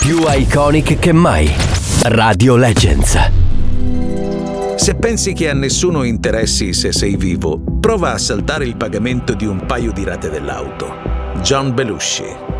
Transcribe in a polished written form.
Più iconic che mai. Radio Legends. Se pensi che a nessuno interessi se sei vivo, prova a saltare il pagamento di un paio di rate dell'auto. John Belushi.